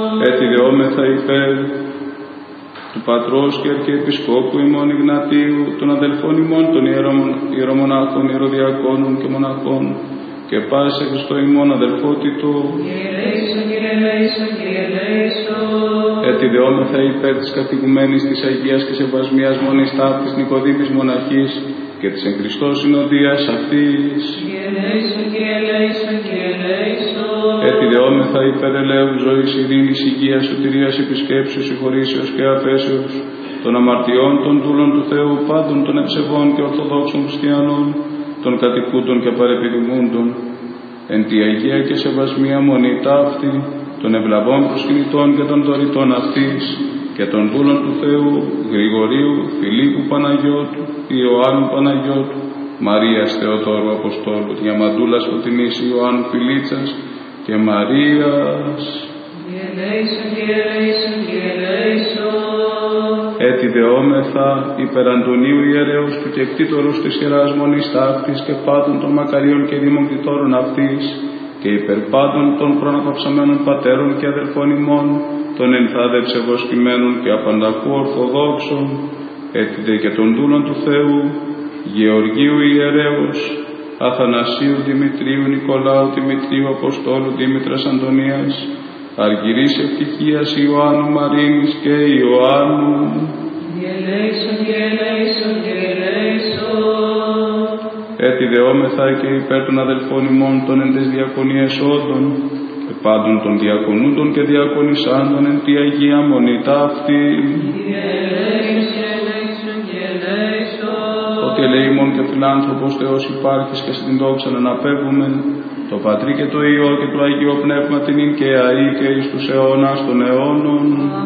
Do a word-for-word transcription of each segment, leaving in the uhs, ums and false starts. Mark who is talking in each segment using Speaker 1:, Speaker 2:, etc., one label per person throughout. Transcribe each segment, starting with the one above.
Speaker 1: Έτσι δεόμεθα υπέρ του Πατρός και Αρχιεπισκόπου ημών Ιγνατίου, των αδελφών ημών των ιερομονάχων, ιεροδιακόνων και μοναχών, και πάσε Χριστό ημών αδελφότητο. Έτσι δεόμεθα υπέρ της καθηγουμένης της Αγίας και Σεβασμίας Μονής Ταύτης Νικοδήμης Μοναχής και της εν Χριστώ συνοδείας αυτής. Έτσι δεόμεθα υπέρ ελέου ζωής, ειρήνης, υγείας, σωτηρίας, επισκέψεως, συγχωρήσεως και αφέσεως των αμαρτιών των δούλων του Θεού, πάντων των ευσεβών και ορθοδόξων χριστιανών, των κατοικούντων και παρεπιδημούντων, εν τη Αγία και Σεβασμία Μονή Ταύτη, των ευλαβών προσκυνητών και των δωρητών αυτής, και των δούλων του Θεού, Γρηγορίου, Φιλίππου Παναγιώτου, Ιωάννου Παναγιώτου, Μαρίας Θεοτόρου Αποστόλου, Διαμαντούλας Φωτεινής, Ιωάννου Φιλίτσας και Μαρίας. Έτσι δεόμεθα υπερ Αντωνίου ιερέως του και κτήτορους της Ιεράς Μονής Ταύτης και πάντων των μακαρίων και δημοκτητόρων αυτής, και υπερ πάντων των προναπαυσαμένων πατέρων και αδελφών ημών, των ενθάδε ψευδοσκημένων και απανταχού ορθοδόξων, έτσι δε και των δούλων του Θεού, Γεωργίου ιερέως, Αθανασίου Δημητρίου, Νικολάου Δημητρίου, Αποστόλου Δήμητρας Αντωνίας, Αργυρής Ευτυχίας, Ιωάννου Μαρίνης και Ιωάννου. Έτσι δεόμεθα και υπέρ των αδελφών ημών των εν τες διακονίες όντων και πάντων των διακονούντων και διακονισάντων εν τη Αγία Μονή Ταύτη. Ότι ελεήμων και φιλάνθρωπος Θεός υπάρχεις και στην δόξα να αναπέμπουμε, το Πατρί και το Υιό και το Αγίο Πνεύμα την ειν και αεί και εις τους αιώνας των αιώνων.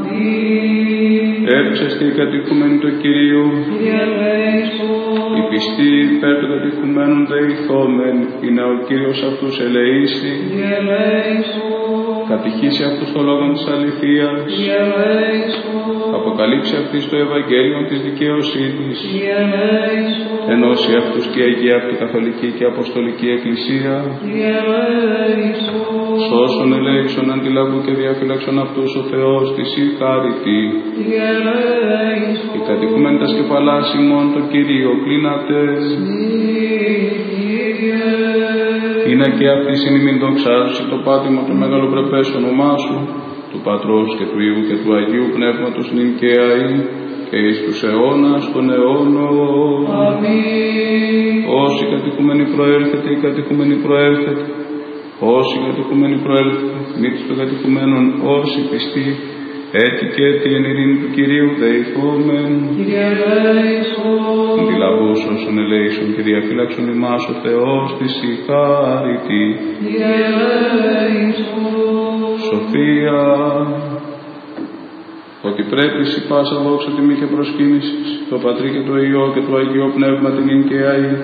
Speaker 1: Εύξεστη η κατοικουμένη του Κυρίου, η πιστή υπέρ των κατοικουμένων δεηθόμεν, είναι ο Κύριος αυτούς ελεήσει, κατηχήσει αυτούς το λόγο της αληθείας, αποκαλύψει αυτής το Ευαγγέλιο της δικαιοσύνης, ενώσει αυτούς και η Αγία αυτή Καθολική και Αποστολική Εκκλησία, σώσον ελέησον αντιλαβού και διαφύλαξον αυτούς ο Θεός της η χάρητη. Οι κατοικούμενοι τα σκεφαλάς ημών το Κύριο κλείνατε, είναι και αυτής η μην δοξάζουση το πάτημα του μεγαλοπρεπές όνομά σου, του Πατρός και του Υιού και του Αγίου Πνεύματος νυν και αεί και εις τους αιώνας των αιώνων. Αμήν. Όσοι κατοικούμενοι προέρχεται, οι κατοικούμενοι προέρχεται, όσοι κατοικούμενοι προέρχεται, μύτης των κατοικουμένων, όσοι πιστοί, έτσι και έτσι εν ειρήνη του Κυρίου δεηθόμεν. Κύριε ελέησον. Αντιλαβούς όσων ελέησον και διαφύλαξον ημάς ο Θεός της η χάρητη. Κύριε ελέησον. Σοφία, ότι πρέπει σοι πάσα δόξα τιμή και προσκύνησης, το Πατρί και το Υιό και το Αγίο Πνεύμα την ειν και αεί